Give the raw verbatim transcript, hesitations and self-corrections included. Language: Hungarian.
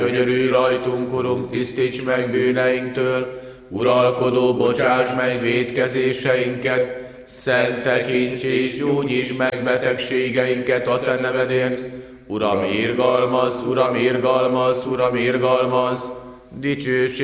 Könyörülj rajtunk, Urunk, tisztíts meg bűneinktől, uralkodó, bocsáss meg vétkezéseinket, szent tekints és gyógyíts meg betegségeinket a te nevedért. Uram, irgalmaz, Uram, irgalmaz, Uram, irgalmaz, dicsőség